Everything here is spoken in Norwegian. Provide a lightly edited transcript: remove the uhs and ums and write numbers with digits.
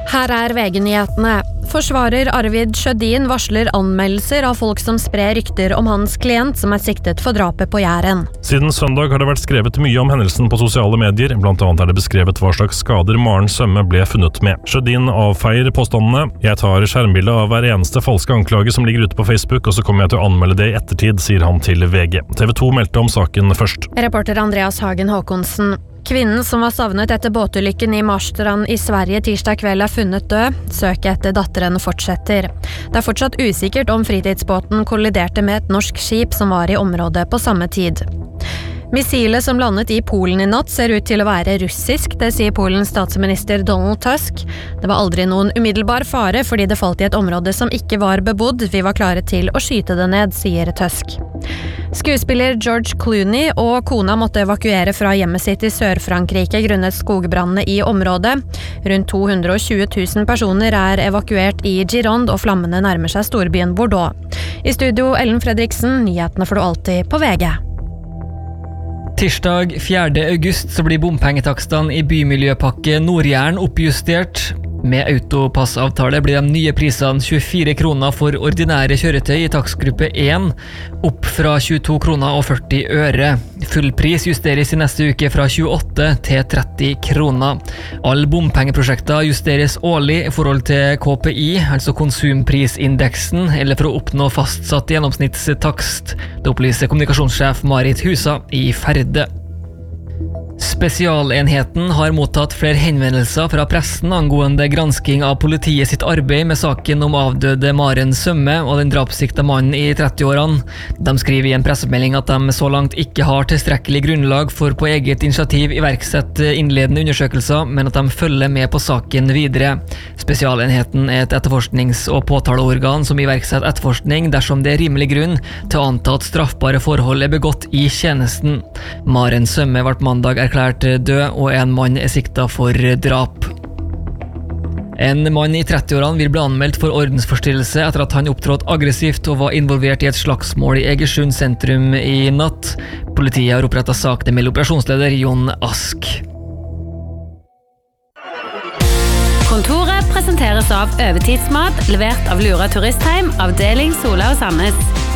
Her VG-nyhetene. Forsvarer Arvid Sjødin varsler anmeldelser av folk som sprer rykter om hans klient som siktet for drapet på Jæren. Siden søndag har det vært skrevet mye om hendelsen på sosiale medier, blant annet det beskrevet hva slags skader Maren Sømme ble funnet med. Sjødin avfeier påstandene. Jeg tar skjermbilde av hver eneste falske anklage som ligger ute på Facebook, og så kommer jeg til å anmelde det i ettertid, sier han til VG. TV 2 meldte om saken først. Reporter Andreas Hagen Håkonsen. Kvinnen som var savnet etter båtulykken i Marstrand i Sverige tirsdag kveld funnet død. Søket etter datteren fortsetter. Det fortsatt usikkert om fritidsbåten kolliderte med et norsk skip som var i området på samme tid. Missilet som landet i Polen i natt ser ut til å være russisk, det sier Polens statsminister Donald Tusk. Det var aldri noen umiddelbar fare fordi det falt i et område som ikke var bebodd. Vi var klare til å skyte det ned, sier Tusk. Skuespiller George Clooney og kona måtte evakuere fra hjemmet sitt i Sør-Frankrike grunnet skogbrannene i området. Rundt 220 000 personer evakuert i Gironde, og flammene nærmer seg storbyen Bordeaux. I studio Ellen Fredriksen, nyhetene får du alltid på VG. Tirsdag 4. august så blir bompengetakstene i bymiljøpakke Nord-Jæren oppjustert. Med autopassavtale blir de nye prisene 24 kroner for ordinære kjøretøy i takstgruppe 1, opp fra 22 kroner og 40 øre. Fullpris justeres i neste uke fra 28 til 30 kroner. Alle bompengeprosjekter justeres årlig i forhold til KPI, altså konsumprisindeksen, eller for å oppnå fastsatt gjennomsnittstakst. Det opplyser kommunikasjonssjef Marit Husa i Ferde. Spesialenheten har mottatt flere henvendelser fra pressen angående gransking av politiet sitt arbeid med saken om avdøde Maren Sømme og den drapssikta mannen i 30-årene. De skriver i en pressemelding at de så langt ikke har tilstrekkelig grunnlag for på eget initiativ iverksette innledende undersøkelser, men at de følger med på saken videre. Spesialenheten et etterforsknings- og påtaleorgan som iverksetter etterforskning dersom det rimelig grunn til å anta at straffbare forhold begått i tjenesten. Maren Sømme ble mandag erklært død, og en mann siktet for drap. En mann i 30-årene vil bli anmeldt for ordensforstyrrelse etter at han opptrådte aggressivt og var involvert i et slagsmål i Egersund sentrum i natt. Politiet har opprettet sak, det melder operasjonsleder Jon Ask. Kontoret presenteres av Øvetidsmat, levert av Lura Turistheim, avdeling Sola og Sandnes.